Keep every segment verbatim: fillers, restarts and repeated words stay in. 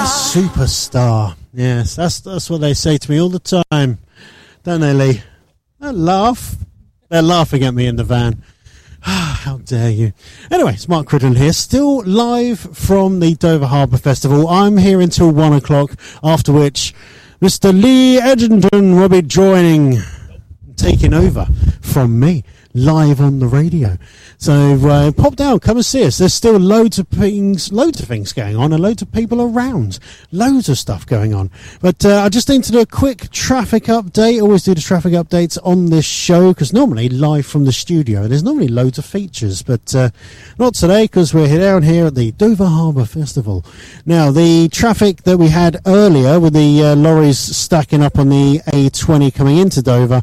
Superstar. Yes, that's that's what they say to me all the time, don't they, Lee? They laugh. They're laughing at me in the van. How dare you. Anyway, it's Mark Cridden here, still live from the Dover Harbour Festival. I'm here until one o'clock, after which Mister Lee Edgerton will be joining, taking over from me, live on the radio. So uh, pop down, come and see us. There's still loads of things, loads of things going on, and loads of people around. Loads of stuff going on. But uh, I just need to do a quick traffic update. I always do the traffic updates on this show, because normally live from the studio, there's normally loads of features, but uh, not today, because we're down here at the Dover Harbour Festival. Now, the traffic that we had earlier with the uh, lorries stacking up on the A twenty coming into Dover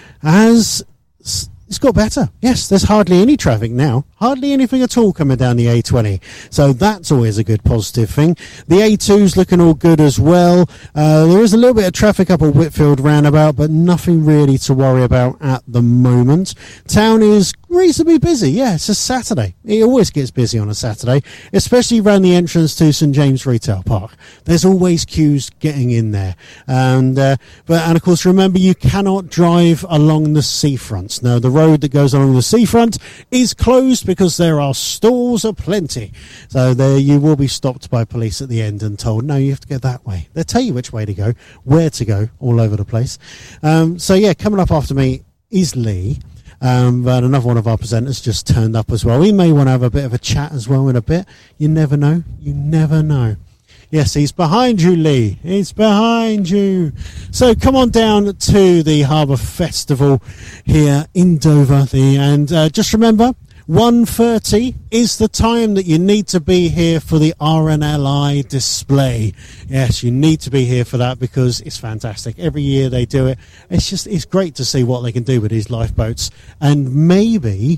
has... It's got better. Yes, there's hardly any traffic now. Hardly anything at all coming down the A twenty. So that's always a good positive thing. The A two's looking all good as well. Uh, there is a little bit of traffic up at Whitfield roundabout, but nothing really to worry about at the moment. Town is reasonably busy. Yeah, it's a Saturday. It always gets busy on a Saturday, especially around the entrance to St James Retail Park. There's always queues getting in there. And, uh, but, and of course, remember, you cannot drive along the seafront. Now, the road that goes along the seafront is closed because there are stalls aplenty. So there you will be stopped by police at the end and told, no, you have to go that way. They'll tell you which way to go, where to go, all over the place. Um, so yeah, coming up after me is Lee. Um, but another one of our presenters just turned up as well. We may want to have a bit of a chat as well in a bit. You never know. You never know. Yes, he's behind you, Lee. He's behind you. So come on down to the Harbour Festival here in Dover. The, and uh, just remember, one thirty is the time that you need to be here for the R N L I display. Yes, you need to be here for that because it's fantastic. Every year they do it. It's just, it's great to see what they can do with these lifeboats. And maybe,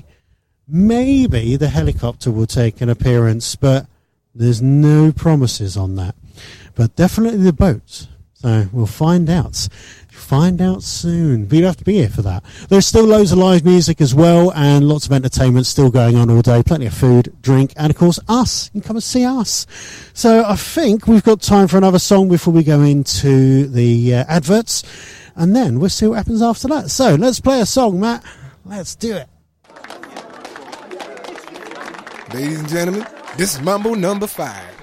maybe the helicopter will take an appearance, but there's no promises on that. But definitely the boats. So we'll find out. Find out soon. But you have to be here for that. There's still loads of live music as well, and lots of entertainment still going on all day. Plenty of food, drink, and of course us. You can come and see us. So I think we've got time for another song before we go into the uh, adverts, and then we'll see what happens after that. So let's play a song, Matt. Let's do it. Ladies and gentlemen, this is Mambo number five.